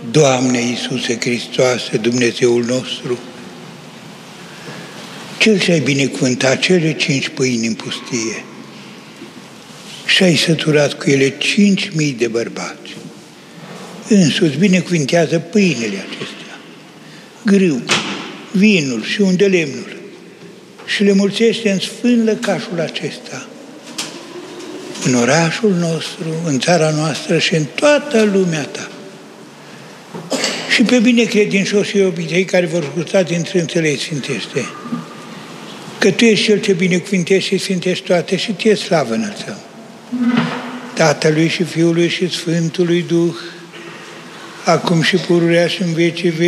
Doamne Iisuse Hristoase, Dumnezeul nostru, Cel ce-ai binecuvântat cele 5 pâini în pustie și ai săturat cu ele 5.000 de bărbați, însuți binecuvintează pâinile acestea, grâu, vinul și undelemnul și le mulțește în sfânt lăcașul acesta, în orașul nostru, în țara noastră și în toată lumea ta. Și pe binecredincioși iubitei care vor gusta din trânțele sfintește, că Tu ești Cel ce binecuvintești și sfintești toate și Ție slavă înălțăm. Tatălui și Fiului și Sfântului Duh, acum și pururea și în vecii vecii.